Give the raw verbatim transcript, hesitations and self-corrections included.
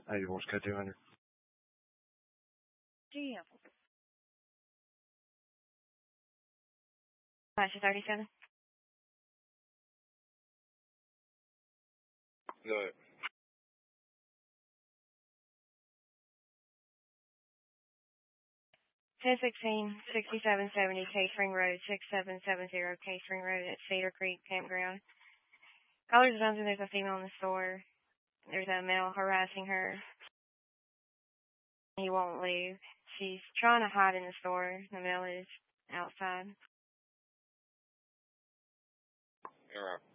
Hey, you want to cut two hundred? Yeah. Flash is thirty-seven. Go ahead. ten sixteen, sixty-seven seventy Catering Road, six seven seven zero Catering Road at Cedar Creek Campground. Caller's announcing there's a female in the store. There's a male harassing her. He won't leave. She's trying to hide in the store. The male is outside. All right.